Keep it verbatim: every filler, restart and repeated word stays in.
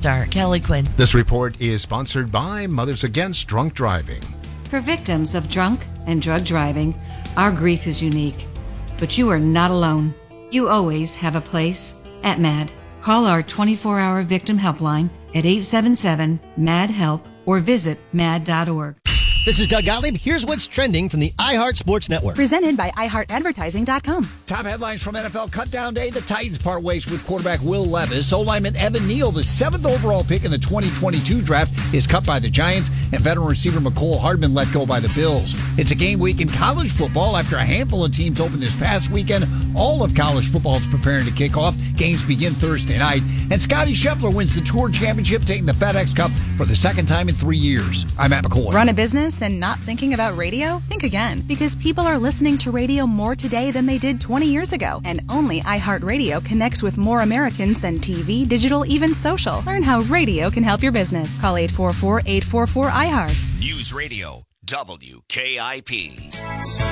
star Kelly Quinn. This report is sponsored by Mothers Against Drunk Driving. For victims of drunk and drug driving, our grief is unique. But you are not alone. You always have a place at MAD. Call our twenty-four hour victim helpline at eight seven seven, M A D, HELP or visit mad dot org. This is Doug Gottlieb. Here's what's trending from the iHeart Sports Network. Presented by i heart advertising dot com. Top headlines from N F L Cutdown Day. The Titans part ways with quarterback Will Levis. O-lineman Evan Neal, the seventh overall pick in the twenty twenty-two draft, is cut by the Giants. And veteran receiver McCole Hardman let go by the Bills. It's a game week in college football after a handful of teams opened this past weekend. All of college football is preparing to kick off. Games begin Thursday night. And Scotty Scheffler wins the Tour Championship, taking the FedEx Cup for the second time in three years. I'm Matt McCoy. Run a business and not thinking about radio? Think again, because people are listening to radio more today than they did twenty years ago. And only iHeartRadio connects with more Americans than T V, digital, even social. Learn how radio can help your business. Call eight four four, eight four four, I heart. News Radio W K I P.